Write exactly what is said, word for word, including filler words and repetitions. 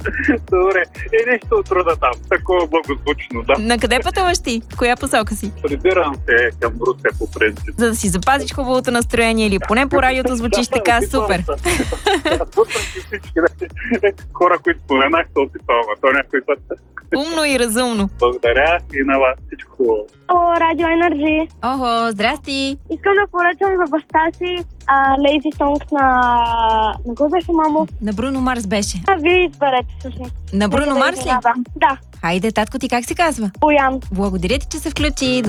Добре, е нещо от рода там, такова благозвучно, да. На къде пътуваш ти? В коя посока си? Прибирам се към Русе по принцип. За да си запазиш хубавото настроение или поне по радиото звучиш Да, така опитвам супер. се. Да, въпреки всички хора, които споменах, се опитвам, а то някой път. Умно и разумно. Благодаря и на вас всичко хубаво. О, Радио Енерджи. Охо, здрасти! Искам да поръчам за баща си а, Lazy Songs на... На кой беше, мамо? На Бруно Марс беше. А, вие изберете всъщност. На Бруно Нека да Марс ли? изненадам. Да, Хайде, татко ти как се казва? Боян. Благодаря ти, че се включи. До